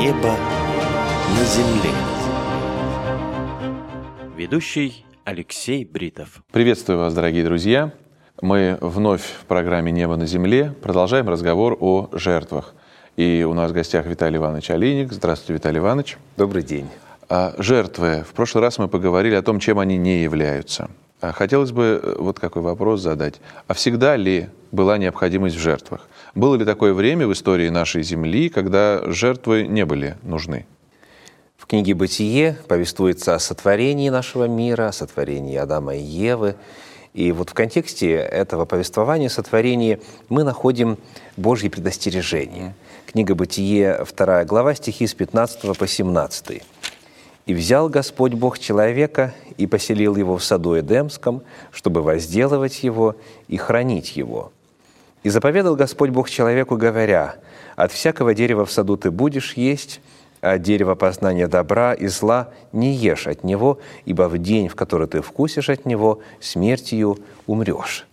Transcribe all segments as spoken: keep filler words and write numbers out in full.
Небо на земле. Ведущий Алексей Бритов. Приветствую вас, дорогие друзья. Мы вновь в программе «Небо на земле» продолжаем разговор о жертвах. И у нас в гостях Виталий Иванович Олейник. Здравствуйте, Виталий Иванович. Добрый день. Жертвы. В прошлый раз мы поговорили о том, чем они не являются. Хотелось бы вот какой вопрос задать. А всегда ли была необходимость в жертвах? Было ли такое время в истории нашей Земли, когда жертвы не были нужны? В книге «Бытие» повествуется о сотворении нашего мира, о сотворении Адама и Евы. И вот в контексте этого повествования о сотворении мы находим Божье предостережение. Книга «Бытие», вторая глава, стихи с пятнадцатого по семнадцатый. «И взял Господь Бог человека и поселил его в саду Эдемском, чтобы возделывать его и хранить его. И заповедал Господь Бог человеку, говоря: от всякого дерева в саду ты будешь есть, а от дерева познания добра и зла не ешь от него, ибо в день, в который ты вкусишь от него, смертью умрешь».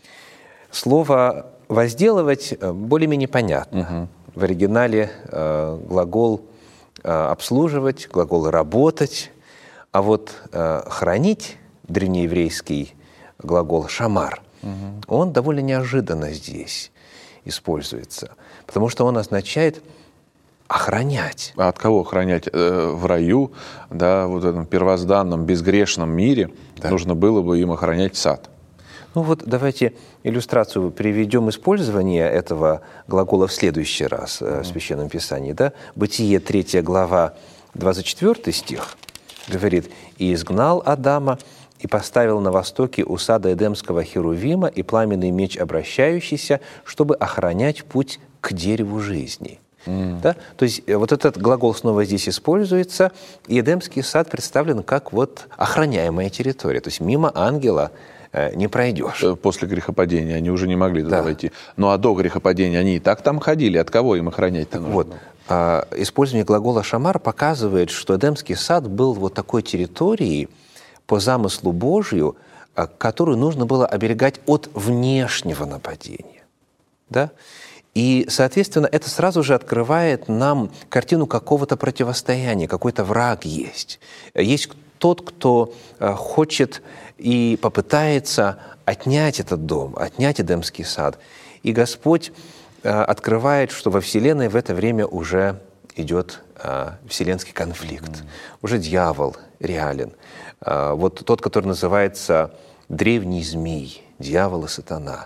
Слово «возделывать» более-менее понятно. Угу. В оригинале э, глагол э, «обслуживать», глагол «работать», а вот э, «хранить», древнееврейский глагол «шамар», угу. он довольно неожиданно здесь используется, потому что он означает охранять. А от кого охранять? В раю, да, вот в этом первозданном, безгрешном мире, да, нужно было бы им охранять сад. Ну вот давайте иллюстрацию приведем использования этого глагола в следующий раз mm-hmm. в Священном Писании. Да? Бытие, третья глава, двадцать четвёртый стих говорит: «И изгнал Адама, и поставил на востоке у сада Эдемского херувима и пламенный меч обращающийся, чтобы охранять путь к дереву жизни». Mm. Да? То есть вот этот глагол снова здесь используется, и Эдемский сад представлен как вот охраняемая территория. То есть мимо ангела э, не пройдешь. После грехопадения они уже не могли туда да. войти. Ну а до грехопадения они и так там ходили. От кого им охранять-то нужно? Вот. А, использование глагола «шамар» показывает, что Эдемский сад был вот такой территорией по замыслу Божию, которую нужно было оберегать от внешнего нападения. Да? И, соответственно, это сразу же открывает нам картину какого-то противостояния, какой-то враг есть. Есть тот, кто хочет и попытается отнять этот дом, отнять Эдемский сад. И Господь открывает, что во Вселенной в это время уже идет вселенский конфликт. Mm. Уже дьявол реален. Вот тот, который называется древний змей, дьявол и сатана.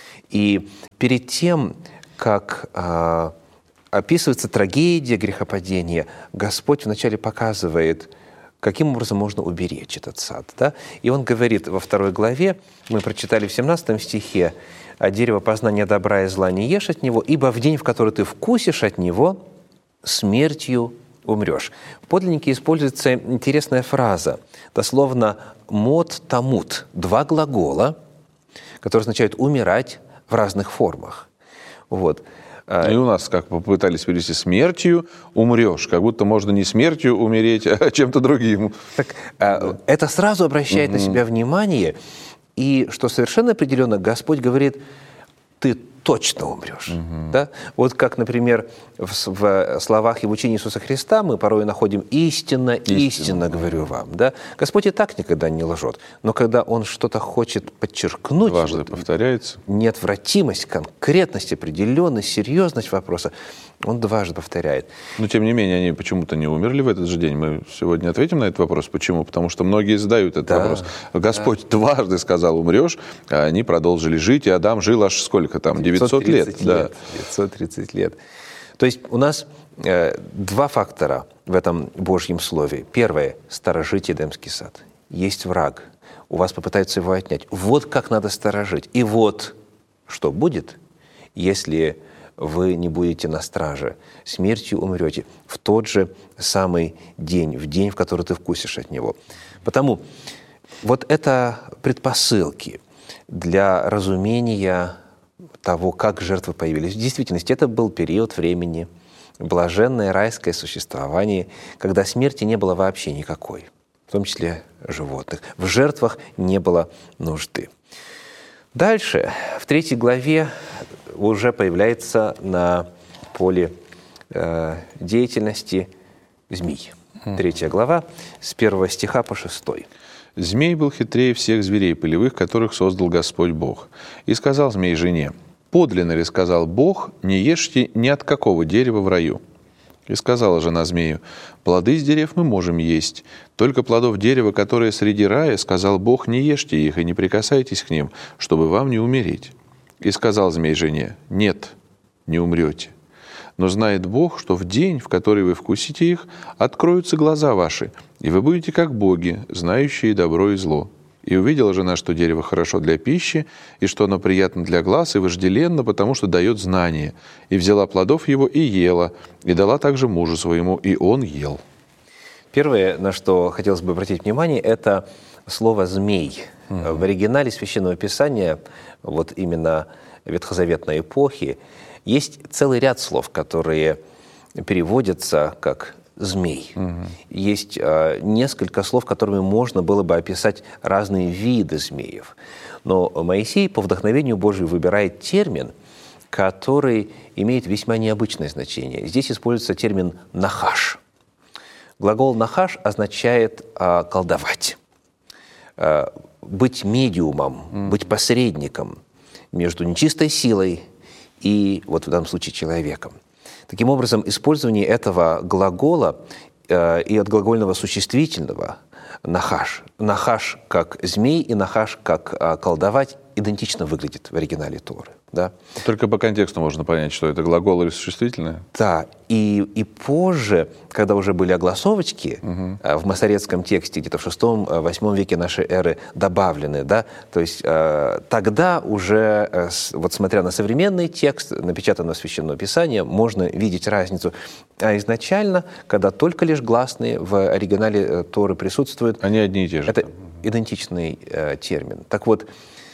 И перед тем, как а, описывается трагедия грехопадения, Господь вначале показывает, каким образом можно уберечь этот сад. Да? И Он говорит во второй главе, мы прочитали в семнадцатом стихе: «От дерева познания добра и зла не ешь от него, ибо в день, в который ты вкусишь от него, смертью умрешь». В подлиннике используется интересная фраза, дословно «мот тамут», два глагола, которые означают «умирать» в разных формах. Вот. И у нас, как попытались перевести, смертью умрешь, как будто можно не смертью умереть, а чем-то другим. Так, да. Это сразу обращает угу. на себя внимание, и что совершенно определенно Господь говорит: ты точно умрешь. Угу. Да? Вот как, например, в, в словах и в учении Иисуса Христа мы порой находим «истинно, истинно, истинно говорю вам». Да? Господь и так никогда не лжет, но когда Он что-то хочет подчеркнуть, дважды вот, повторяется, неотвратимость, конкретность, определенность, серьезность вопроса, Он дважды повторяет. Но, тем не менее, они почему-то не умерли в этот же день. Мы сегодня ответим на этот вопрос. Почему? Потому что многие задают этот да. вопрос. Господь да. дважды сказал «умрешь», а они продолжили жить, и Адам жил аж сколько там? девятьсот лет. лет. Да. девятьсот тридцать лет. То есть у нас э, два фактора в этом Божьем Слове. Первое – сторожить Эдемский сад. Есть враг. У вас попытаются его отнять. Вот как надо сторожить. И вот что будет, если вы не будете на страже. Смертью умрете в тот же самый день, в день, в который ты вкусишь от него. Потому вот это предпосылки для разумения того, как жертвы появились. В действительности это был период времени, блаженное райское существование, когда смерти не было вообще никакой, в том числе животных. В жертвах не было нужды. Дальше, в третьей главе уже появляется на поле э, деятельности змей. Третья глава, с первого стиха по шестой. «Змей был хитрее всех зверей полевых, которых создал Господь Бог. И сказал змей жене: подлинно ли, сказал Бог, не ешьте ни от какого дерева в раю? И сказала жена змею: плоды с дерев мы можем есть, только плодов дерева, которые среди рая, сказал Бог, не ешьте их и не прикасайтесь к ним, чтобы вам не умереть. И сказал змей жене: нет, не умрете. Но знает Бог, что в день, в который вы вкусите их, откроются глаза ваши, и вы будете как боги, знающие добро и зло. И увидела жена, что дерево хорошо для пищи, и что оно приятно для глаз и вожделенно, потому что дает знание. И взяла плодов его и ела, и дала также мужу своему, и он ел». Первое, на что хотелось бы обратить внимание, это слово «змей». Mm-hmm. В оригинале Священного Писания, вот именно ветхозаветной эпохи, есть целый ряд слов, которые переводятся как «змей». Угу. Есть э, несколько слов, которыми можно было бы описать разные виды змеев. Но Моисей по вдохновению Божию выбирает термин, который имеет весьма необычное значение. Здесь используется термин «нахаш». Глагол «нахаш» означает э, «колдовать», э, быть медиумом, угу. быть посредником между нечистой силой и, вот в данном случае, человеком. Таким образом, использование этого глагола э, и от глагольного существительного «нахаш», «нахаш» как «змей» и «нахаш» как э, «колдовать» идентично выглядит в оригинале Торы. Да? Только по контексту можно понять, что это глагол или существительное. Да, и, и позже, когда уже были огласовочки, угу. в масорецком тексте, где-то в шестом-восьмом веке нашей эры добавлены, да, то есть э, тогда уже, э, вот смотря на современный текст, напечатанного Священного Писания, можно видеть разницу. А изначально, когда только лишь гласные в оригинале э, Торы присутствуют, они одни и те же. Это идентичный э, термин. Так вот,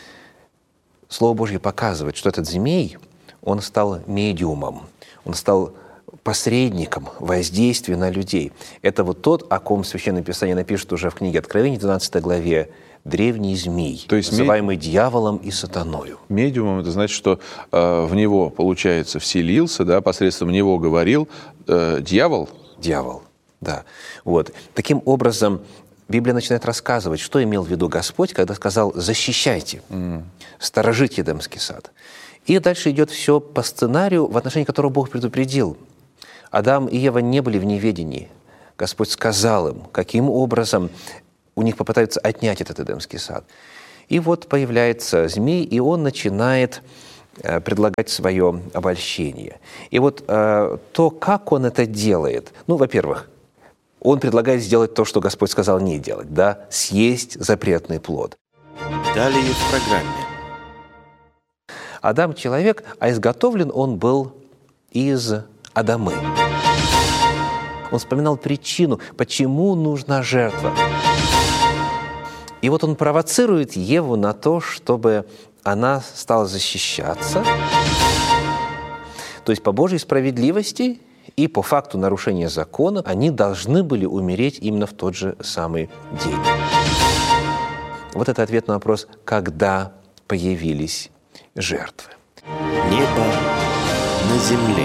Слово Божье показывает, что этот змей, он стал медиумом, он стал посредником воздействия на людей. Это вот тот, о ком Священное Писание напишет уже в книге Откровения, двенадцатой главе, древний змей, то есть называемый мед... дьяволом и сатаною. Медиумом — это значит, что э, в него, получается, вселился, да, посредством него говорил э, дьявол? Дьявол, да. Вот. Таким образом, Библия начинает рассказывать, что имел в виду Господь, когда сказал «защищайте, mm. сторожите Эдемский сад». И дальше идет все по сценарию, в отношении которого Бог предупредил. Адам и Ева не были в неведении. Господь сказал им, каким образом у них попытаются отнять этот Эдемский сад. И вот появляется змей, и он начинает э, предлагать свое обольщение. И вот э, то, как он это делает, ну, во-первых, он предлагает сделать то, что Господь сказал не делать, да, съесть запретный плод. Далее в программе. Адам – человек, а изготовлен он был из Адамы. Он вспоминал причину, почему нужна жертва. И вот он провоцирует Еву на то, чтобы она стала защищаться. То есть по Божьей справедливости и по факту нарушения закона они должны были умереть именно в тот же самый день. Вот это ответ на вопрос, когда появились жертвы. Небо на земле.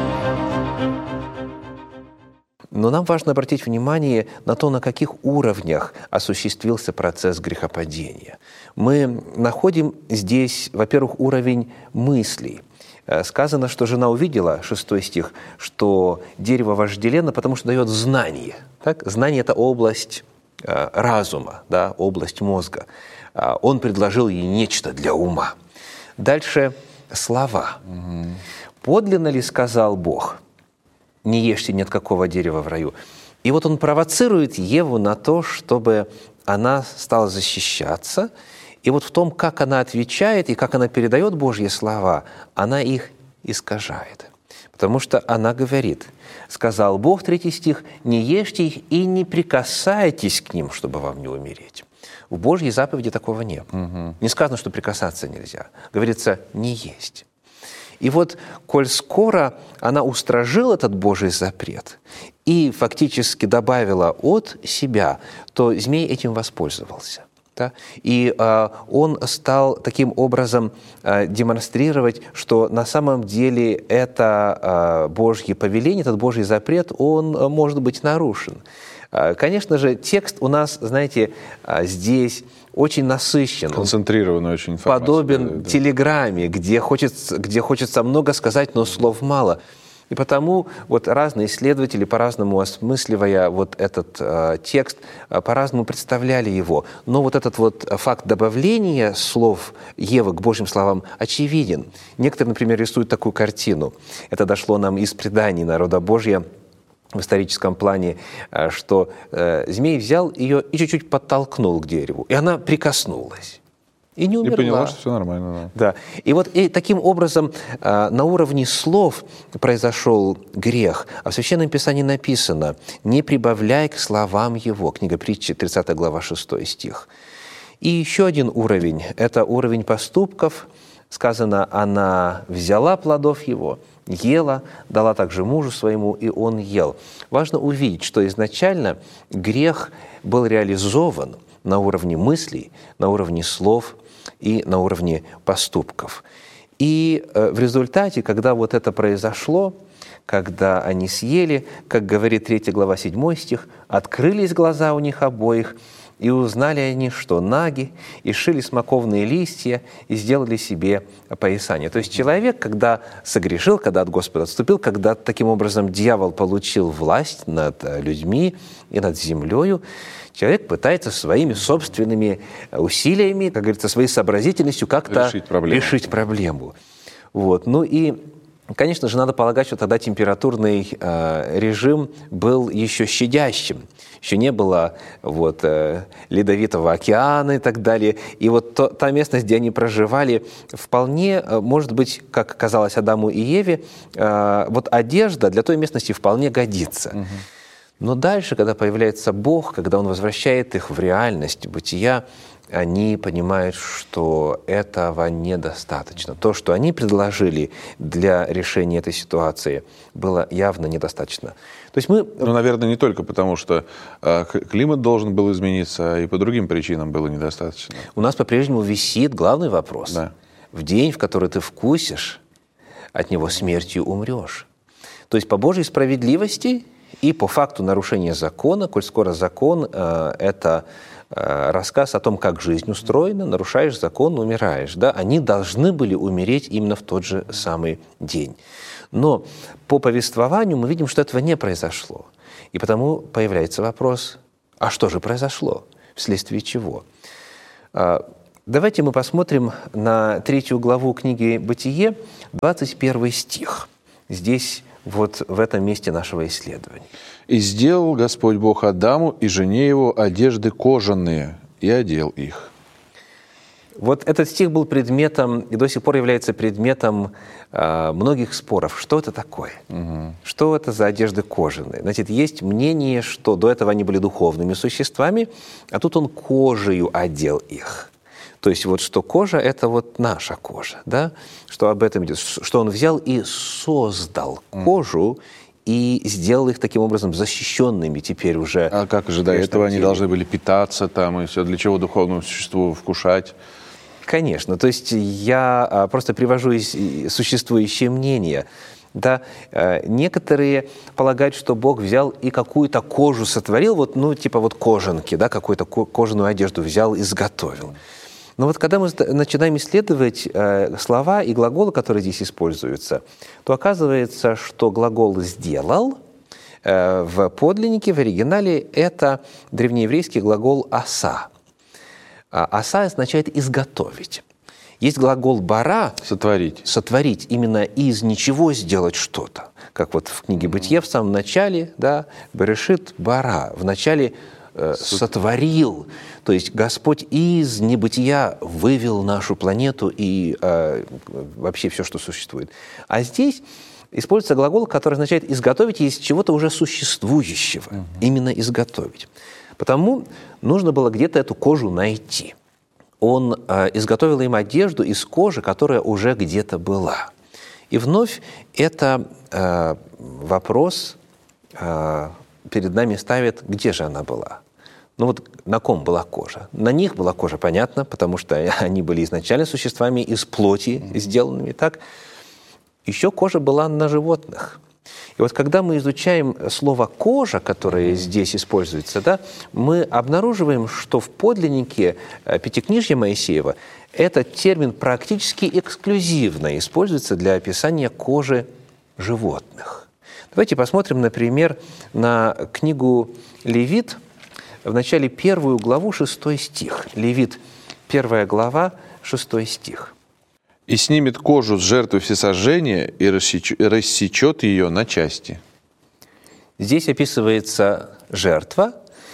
Но нам важно обратить внимание на то, на каких уровнях осуществился процесс грехопадения. Мы находим здесь, во-первых, уровень мыслей. Сказано, что жена увидела, шестой стих, что дерево вожделенно, потому что дает знание. Так? Знание – это область э, разума, да? область мозга. Э, он предложил ей нечто для ума. Дальше слова. Угу. «Подлинно ли, сказал Бог, не ешьте ни от какого дерева в раю?» И вот он провоцирует Еву на то, чтобы она стала защищаться. И вот в том, как она отвечает и как она передает Божьи слова, она их искажает. Потому что она говорит, сказал Бог, третий стих, «Не ешьте их и не прикасайтесь к ним, чтобы вам не умереть». В Божьей заповеди такого нет. Угу. Не сказано, что прикасаться нельзя. Говорится, не есть. И вот, коль скоро она устражила этот Божий запрет и фактически добавила от себя, то змей этим воспользовался. Да? И э, он стал таким образом э, демонстрировать, что на самом деле это э, Божье повеление, этот Божий запрет, он э, может быть нарушен. Э, конечно же, текст у нас, знаете, э, здесь очень насыщен. Концентрированный очень информация. Подобен да. телеграмме, где хочется, где хочется много сказать, но слов мало. И потому вот разные исследователи, по-разному осмысливая вот этот э, текст, э, по-разному представляли его. Но вот этот вот факт добавления слов Евы к Божьим словам очевиден. Некоторые, например, рисуют такую картину. Это дошло нам из преданий народа Божия в историческом плане, э, что э, змей взял ее и чуть-чуть подтолкнул к дереву, и она прикоснулась. И не умерла. И поняла, что все нормально. Да. Да. И вот и таким образом э, на уровне слов произошел грех. А в Священном Писании написано: «Не прибавляй к словам его». Книга Притчи, тридцатая глава, шестой стих. И еще один уровень – это уровень поступков. Сказано: «Она взяла плодов его, ела, дала также мужу своему, и он ел». Важно увидеть, что изначально грех был реализован на уровне мыслей, на уровне слов и на уровне поступков. И э, в результате, когда вот это произошло, когда они съели, как говорит третья глава, седьмой стих, «открылись глаза у них обоих, и узнали они, что наги, и шили смоковные листья, и сделали себе опоясание». То есть человек, когда согрешил, когда от Господа отступил, когда таким образом дьявол получил власть над людьми и над землею, человек пытается своими собственными усилиями, как говорится, своей сообразительностью как-то решить проблему. Решить проблему. Вот. Ну и, конечно же, надо полагать, что тогда температурный э, режим был еще щадящим. Еще не было вот, э, ледовитого океана и так далее. И вот то, та местность, где они проживали, вполне, э, может быть, как казалось Адаму и Еве, э, вот одежда для той местности вполне годится. Угу. Но дальше, когда появляется Бог, когда Он возвращает их в реальность бытия, они понимают, что этого недостаточно. То, что они предложили для решения этой ситуации, было явно недостаточно. То есть мы... Ну, наверное, не только потому, что э, климат должен был измениться, а и по другим причинам было недостаточно. У нас по-прежнему висит главный вопрос. Да. В день, в который ты вкусишь, от него смертью умрешь. То есть по Божьей справедливости и по факту нарушения закона, коль скоро закон э, – это э, рассказ о том, как жизнь устроена, нарушаешь закон – умираешь. Да? Они должны были умереть именно в тот же самый день. Но по повествованию мы видим, что этого не произошло. И потому появляется вопрос, а что же произошло? Вследствие чего? Э, давайте мы посмотрим на третью главу книги «Бытие», двадцать первый стих. Здесь вот в этом месте нашего исследования. «И сделал Господь Бог Адаму и жене его одежды кожаные, и одел их». Вот этот стих был предметом, и до сих пор является предметом э, многих споров. Что это такое? Угу. Что это за одежды кожаные? Значит, есть мнение, что до этого они были духовными существами, а тут он кожею одел их. То есть вот что кожа – это вот наша кожа, да? Что об этом идет, что он взял и создал кожу и сделал их таким образом защищенными теперь уже. А как же до этого они должны были питаться там и все? Для чего духовному существу вкушать? Конечно. То есть я просто привожу существующие мнения. Да, некоторые полагают, что Бог взял и какую-то кожу сотворил, вот, ну, типа вот кожанки, да, какую-то кожаную одежду взял, изготовил. Но вот когда мы начинаем исследовать э, слова и глаголы, которые здесь используются, то оказывается, что глагол «сделал» э, в подлиннике, в оригинале, это древнееврейский глагол «аса». А «аса» означает «изготовить». Есть глагол «бара» – «сотворить». «Сотворить», именно из ничего сделать что-то. Как вот в книге «Бытие» в самом начале, да, «Берешит бара», в начале э, «сотворил». То есть Господь из небытия вывел нашу планету и э, вообще все, что существует. А здесь используется глагол, который означает «изготовить» из чего-то уже существующего. Угу. Именно «изготовить». Потому нужно было где-то эту кожу найти. Он э, изготовил им одежду из кожи, которая уже где-то была. И вновь это э, вопрос э, перед нами ставит, где же она была. Ну вот на ком была кожа? На них была кожа, понятно, потому что они были изначально существами из плоти сделанными, так? Еще кожа была на животных. И вот когда мы изучаем слово «кожа», которое здесь используется, да, мы обнаруживаем, что в подлиннике Пятикнижья Моисеева этот термин практически эксклюзивно используется для описания кожи животных. Давайте посмотрим, например, на книгу «Левит», в начале первую главу, шестой стих. Левит, первая глава, шестой стих. «И снимет кожу с жертвы всесожжения и рассечет ее на части». Здесь описывается жертва,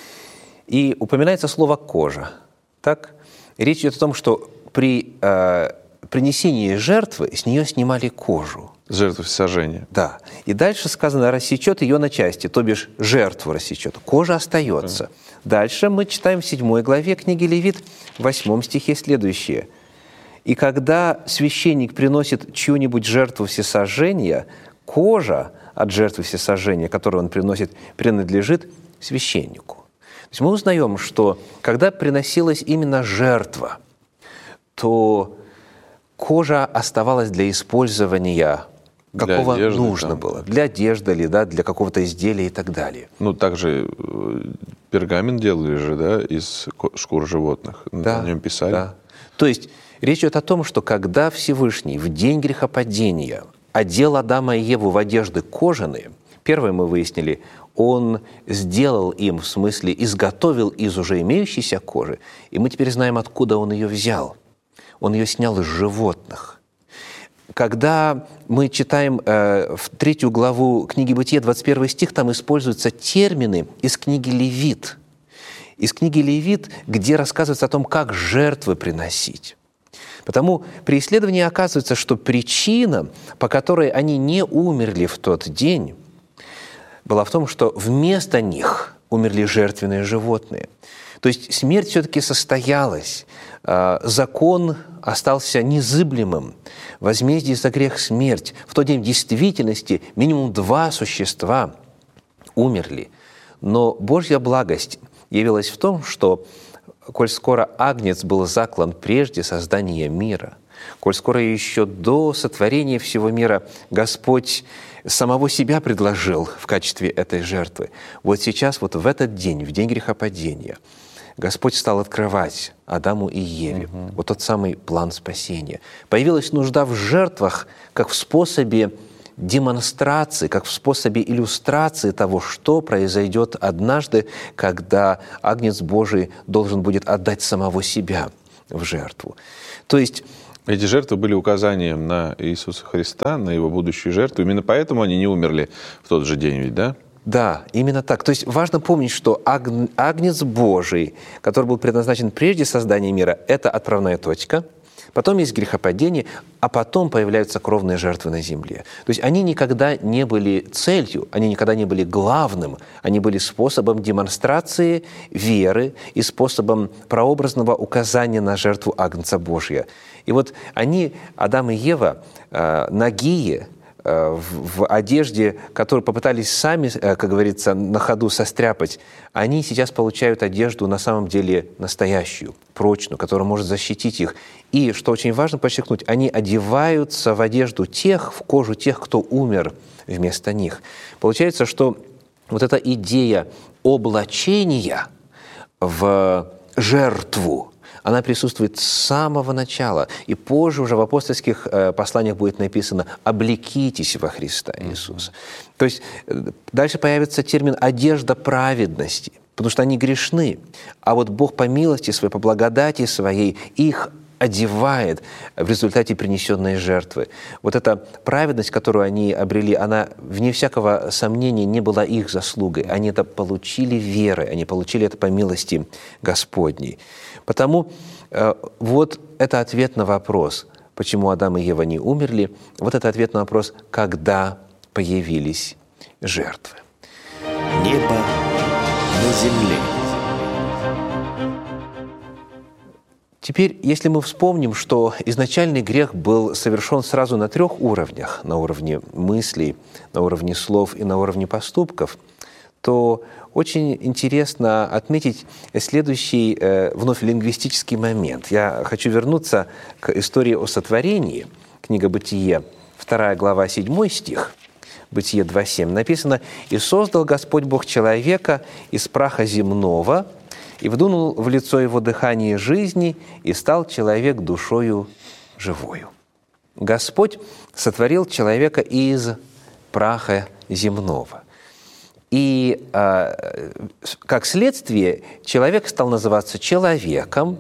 и упоминается слово «кожа». Так? Речь идет о том, что при э, принесении жертвы с нее снимали кожу. С жертвы всесожжения. Да. И дальше сказано «рассечет ее на части», то бишь жертву рассечет. Кожа остается. Дальше мы читаем в седьмой главе книги Левит, в восьмом стихе следующее. «И когда священник приносит чью-нибудь жертву всесожжения, кожа от жертвы всесожжения, которую он приносит, принадлежит священнику». То есть мы узнаем, что когда приносилась именно жертва, то кожа оставалась для использования, какого для одежды, нужно там. было. Для одежды или да, для какого-то изделия и так далее. Ну, также пергамент делали же, да, из шкур животных. Да, на нем писали. Да. То есть речь идет о том, что когда Всевышний в день грехопадения одел Адама и Еву в одежды кожаные, первое мы выяснили, он сделал им, в смысле, изготовил из уже имеющейся кожи, и мы теперь знаем, откуда он ее взял. Он ее снял из животных. Когда мы читаем э, в третью главу книги Бытия, двадцать первый стих, там используются термины из книги Левит. Из книги Левит, где рассказывается о том, как жертвы приносить. Потому при исследовании оказывается, что причина, по которой они не умерли в тот день, была в том, что вместо них умерли жертвенные животные. То есть смерть все-таки состоялась, закон остался незыблемым, возмездие за грех смерть. В тот день в действительности минимум два существа умерли. Но Божья благость явилась в том, что, коль скоро агнец был заклан прежде создания мира, коль скоро еще до сотворения всего мира Господь самого себя предложил в качестве этой жертвы, вот сейчас, вот в этот день, в день грехопадения, Господь стал открывать Адаму и Еве угу. вот тот самый план спасения. Появилась нужда в жертвах как в способе демонстрации, как в способе иллюстрации того, что произойдет однажды, когда Агнец Божий должен будет отдать самого себя в жертву. То есть эти жертвы были указанием на Иисуса Христа, на Его будущую жертву. Именно поэтому они не умерли в тот же день, ведь, да? Да, именно так. То есть важно помнить, что Агнец Божий, который был предназначен прежде создания мира, это отправная точка. Потом есть грехопадение, а потом появляются кровные жертвы на земле. То есть они никогда не были целью, они никогда не были главным, они были способом демонстрации веры и способом прообразного указания на жертву Агнца Божия. И вот они, Адам и Ева, нагие, в одежде, которую попытались сами, как говорится, на ходу состряпать, они сейчас получают одежду на самом деле настоящую, прочную, которая может защитить их. И, что очень важно подчеркнуть, они одеваются в одежду тех, в кожу тех, кто умер вместо них. Получается, что вот эта идея облачения в жертву, она присутствует с самого начала. И позже уже в апостольских э, посланиях будет написано «облекитесь во Христа Иисуса». Mm-hmm. То есть э, дальше появится термин «одежда праведности», потому что они грешны. А вот Бог по милости своей, по благодати своей их одевает в результате принесенной жертвы. Вот эта праведность, которую они обрели, она, вне всякого сомнения, не была их заслугой. Они это получили верой, они получили это по милости Господней. Потому э, вот это ответ на вопрос, почему Адам и Ева не умерли, вот это ответ на вопрос, когда появились жертвы. Небо на земле. Теперь, если мы вспомним, что изначальный грех был совершен сразу на трех уровнях, на уровне мыслей, на уровне слов и на уровне поступков, то очень интересно отметить следующий э, вновь лингвистический момент. Я хочу вернуться к истории о сотворении. Книга «Бытие», вторая глава, седьмой стих. Бытие два семь написано: «И создал Господь Бог человека из праха земного, и вдунул в лицо его дыхание жизни, и стал человек душою живою». Господь сотворил человека из праха земного. И э, как следствие человек стал называться человеком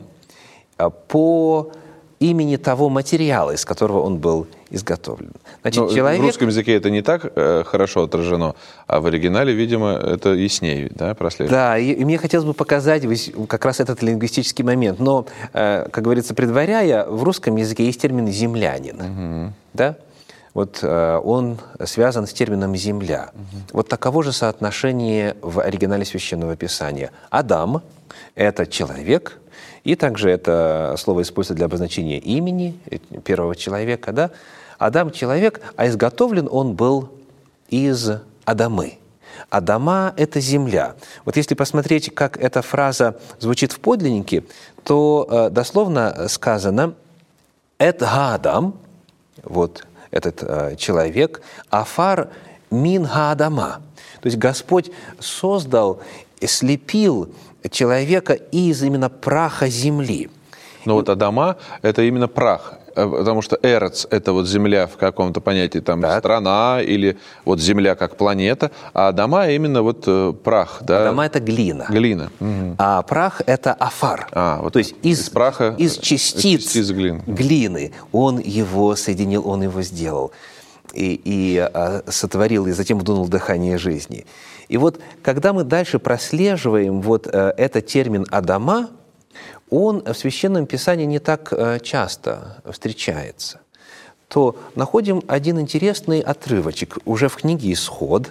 по имени того материала, из которого он был изготовлен. Значит, человек... В русском языке это не так э, хорошо отражено, а в оригинале, видимо, это яснее, да, прослеживается. Да, и, и мне хотелось бы показать как раз этот лингвистический момент. Но, э, как говорится, предваряя, в русском языке есть термин «землянин». Угу. Да? Вот э, он связан с термином «земля». Угу. Вот таково же соотношение в оригинале Священного Писания. Адам – это человек, и также это слово используется для обозначения имени первого человека. Да? Адам – человек, а изготовлен он был из Адамы. Адама – это земля. Вот если посмотреть, как эта фраза звучит в подлиннике, то э, дословно сказано «эт га-адам», вот этот э, человек, «афар мин га-адама». То есть Господь создал, слепил человека из именно праха земли. Но вот Адама – это именно прах, потому что Эрец – это вот земля в каком-то понятии, там, да, страна или вот земля как планета, а Адама именно вот прах. Да? Адама – это глина. Глина. Угу. А прах – это афар. А, вот то есть из, из праха, из частиц, частиц глины. глины. Он его соединил, он его сделал. И, и а, сотворил, и затем вдунул дыхание жизни. И вот, когда мы дальше прослеживаем вот а, этот термин «Адама», он в Священном Писании не так а, часто встречается, то находим один интересный отрывочек уже в книге «Исход»,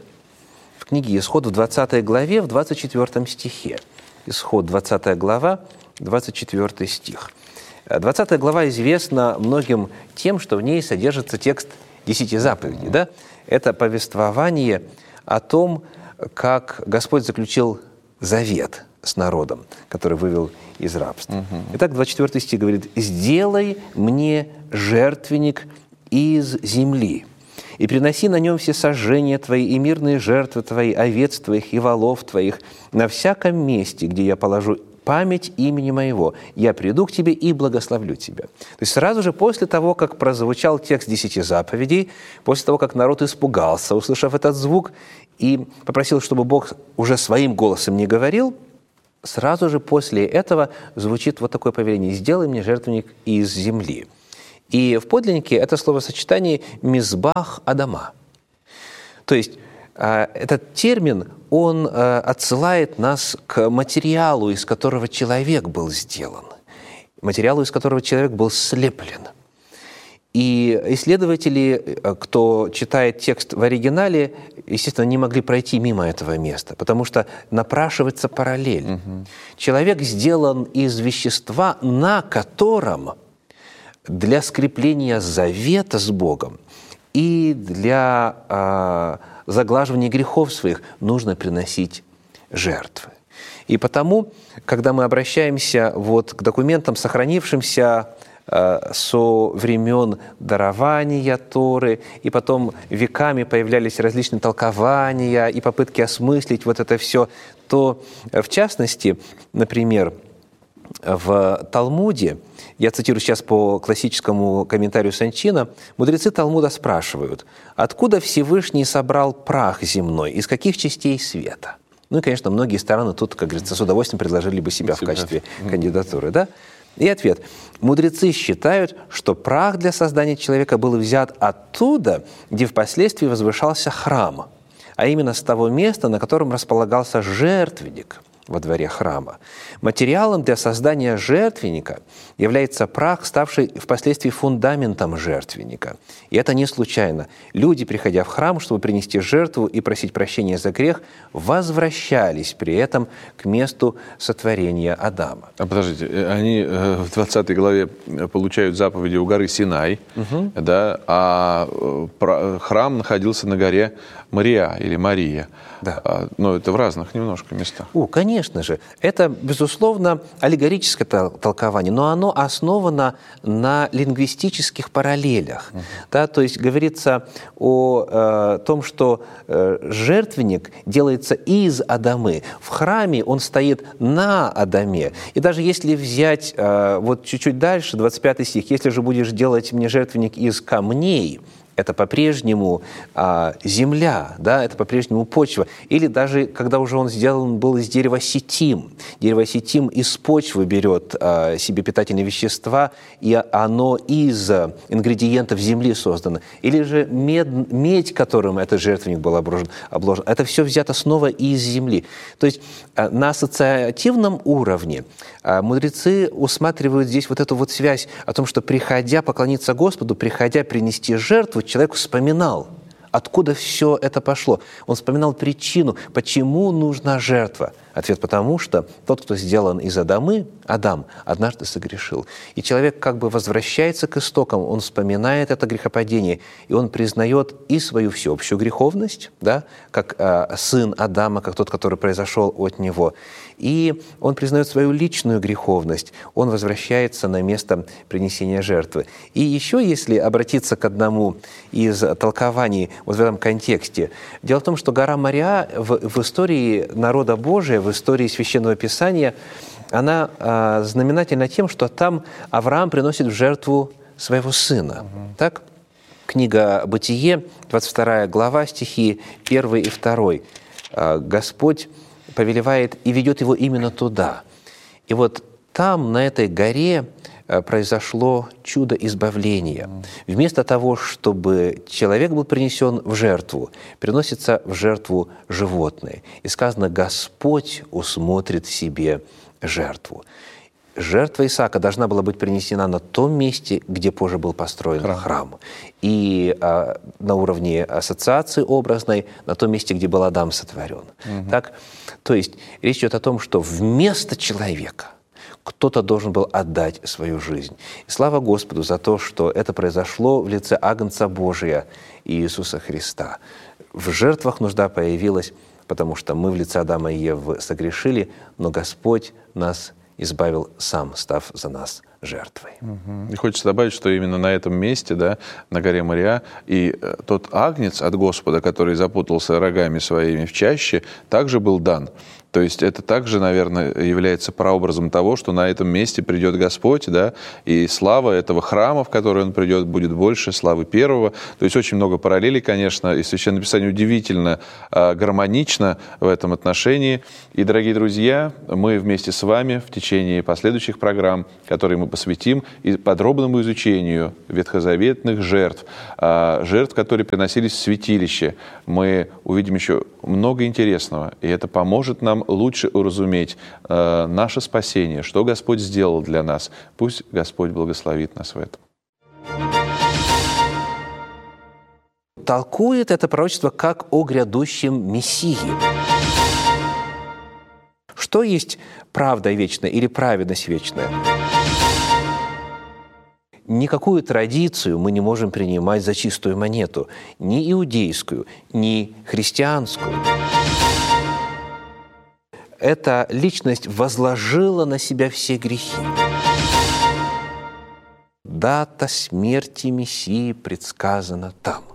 в книге «Исход» в двадцатой главе, в двадцать четвёртом стихе. Исход, двадцатая глава, двадцать четвёртый стих. двадцатая глава известна многим тем, что в ней содержится текст десяти заповедей, да? Это повествование о том, как Господь заключил завет с народом, который вывел из рабства. Угу. Итак, двадцать четвёртый стих говорит: «Сделай мне жертвенник из земли, и приноси на нем все сожжения твои и мирные жертвы твои, овец твоих и волов твоих, на всяком месте, где я положу память имени моего, я приду к тебе и благословлю тебя». То есть сразу же после того, как прозвучал текст десяти заповедей, после того, как народ испугался, услышав этот звук, и попросил, чтобы Бог уже своим голосом не говорил, сразу же после этого звучит вот такое повеление: «Сделай мне жертвенник из земли». И в подлиннике это словосочетание «мизбах Адама». То есть этот термин, он отсылает нас к материалу, из которого человек был сделан, материалу, из которого человек был слеплен. И исследователи, кто читает текст в оригинале, естественно, не могли пройти мимо этого места, потому что напрашивается параллель. Угу. Человек сделан из вещества, на котором для скрепления завета с Богом и для а, заглаживания грехов своих нужно приносить жертвы. И потому, когда мы обращаемся вот к документам, сохранившимся со времен дарования Торы, и потом веками появлялись различные толкования и попытки осмыслить вот это все, то, в частности, например, в Талмуде, я цитирую сейчас по классическому комментарию Санчина, мудрецы Талмуда спрашивают: откуда Всевышний собрал прах земной, из каких частей света? Ну и, конечно, многие стороны тут, как говорится, с удовольствием предложили бы себя в качестве кандидатуры, да? И ответ. Мудрецы считают, что прах для создания человека был взят оттуда, где впоследствии возвышался храм, а именно с того места, на котором располагался жертвенник во дворе храма. Материалом для создания жертвенника является прах, ставший впоследствии фундаментом жертвенника. И это не случайно. Люди, приходя в храм, чтобы принести жертву и просить прощения за грех, возвращались при этом к месту сотворения Адама. А подождите, они в двадцатой главе получают заповеди у горы Синай, угу. да, а храм находился на горе Мария или Мария. Да. А, но это в разных немножко местах. О, конечно же. Это, безусловно, аллегорическое толкование, но оно основано на лингвистических параллелях. Uh-huh. Да, то есть говорится о э, том, что э, жертвенник делается из Адамы. В храме он стоит на Адаме. И даже если взять э, вот чуть-чуть дальше, двадцать пятый стих, «Если же будешь делать мне жертвенник из камней», это по-прежнему а, земля, да, это по-прежнему почва. Или даже, когда уже он сделан был из дерева ситим. Дерево ситим из почвы берет а, себе питательные вещества, и оно из ингредиентов земли создано. Или же мед, медь, которым этот жертвенник был обложен, обложен. Это все взято снова из земли. То есть а, на ассоциативном уровне а, мудрецы усматривают здесь вот эту вот связь о том, что, приходя поклониться Господу, приходя принести жертву, человек вспоминал, откуда все это пошло. Он вспоминал причину, почему нужна жертва. Ответ: потому что тот, кто сделан из Адамы, Адам, однажды согрешил. И человек как бы возвращается к истокам, он вспоминает это грехопадение, и он признает и свою всеобщую греховность, да, как э, сын Адама, как тот, который произошел от него, и он признает свою личную греховность, он возвращается на место принесения жертвы. И еще, если обратиться к одному из толкований вот в этом контексте, дело в том, что гора Мориа в, в истории народа Божия, в истории Священного Писания, она а, знаменательна тем, что там Авраам приносит в жертву своего сына. Угу. Так? Книга «Бытие», двадцать вторая глава, стихи первый и второй. А, Господь повелевает и ведет его именно туда. И вот там, на этой горе, произошло чудо избавления. Вместо того, чтобы человек был принесен в жертву, приносится в жертву животное. И сказано: «Господь усмотрит себе жертву». Жертва Исаака должна была быть принесена на том месте, где позже был построен храм. храм. И а, на уровне ассоциации образной, на том месте, где был Адам сотворен. Угу. Так? То есть речь идет о том, что вместо человека кто-то должен был отдать свою жизнь. И слава Господу за то, что это произошло в лице Агнца Божия Иисуса Христа. В жертвах нужда появилась, потому что мы в лице Адама и Евы согрешили, но Господь нас избавил сам, став за нас жертвой. И хочется добавить, что именно на этом месте, да, на горе Мориа, и тот агнец от Господа, который запутался рогами своими в чаще, также был дан. То есть это также, наверное, является прообразом того, что на этом месте придет Господь, да, и слава этого храма, в который Он придет, будет больше славы первого. То есть очень много параллелей, конечно, и Священное Писание удивительно э, гармонично в этом отношении. И, дорогие друзья, мы вместе с вами в течение последующих программ, которые мы посвятим и подробному изучению ветхозаветных жертв, э, жертв, которые приносились в святилище, мы увидим еще много интересного, и это поможет нам лучше уразуметь э, наше спасение, что Господь сделал для нас. Пусть Господь благословит нас в этом. Толкует это пророчество как о грядущем Мессии. Что есть правда вечная или праведность вечная? Никакую традицию мы не можем принимать за чистую монету, ни иудейскую, ни христианскую. Эта личность возложила на себя все грехи. Дата смерти Мессии предсказана там.